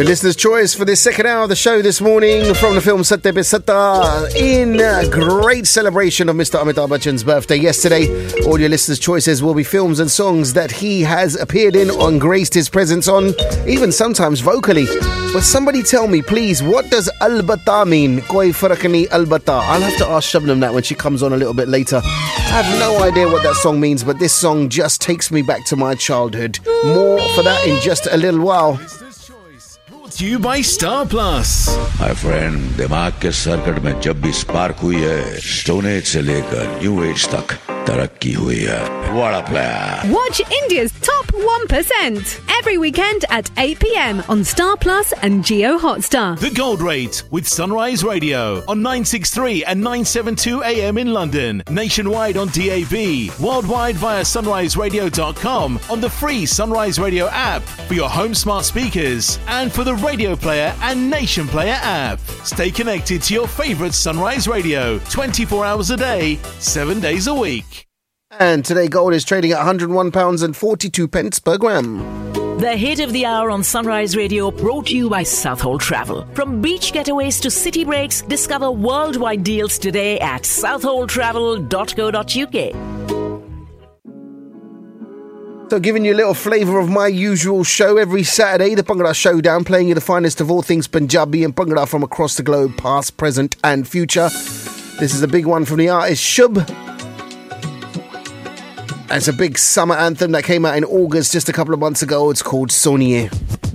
Your listener's choice for this second hour of the show this morning from the film Satte Pe Satta, in great celebration of Mr. Amitabh Bachchan's birthday yesterday. All your listeners' choices will be films and songs that he has appeared in or graced his presence on, even sometimes vocally. But somebody tell me, please, what does Albatta mean? Koi farak nahi Albatta. I'll have to ask Shabnam that when she comes on a little bit later. I have no idea what that song means, but this song just takes me back to my childhood. More for that in just a little while. To you by Star Plus. My friend, दिमाग के circuit में जब भी spark हुई है, stone age से लेकर new age तक तरक्की हुई है. What a player. Watch India's top 1% every weekend at 8 p.m. on Star Plus and Jio Hotstar. The Gold Rate with Sunrise Radio on 963 and 972 AM in London. Nationwide on DAB. Worldwide via sunriseradio.com on the free Sunrise Radio app for your home smart speakers and for the Radio Player and Nation Player app. Stay connected to your favourite Sunrise Radio 24 hours a day, 7 days a week. And today gold is trading at £101.42 per gram. The hit of the hour on Sunrise Radio brought to you by Southall Travel. From beach getaways to city breaks, discover worldwide deals today at southalltravel.co.uk. So giving you a little flavour of my usual show every Saturday, the Bhangra Showdown, playing you the finest of all things Punjabi and Bhangra from across the globe, past, present and future. This is a big one from the artist Shub. It's a big summer anthem that came out in August just a couple of months ago. It's called Soniye.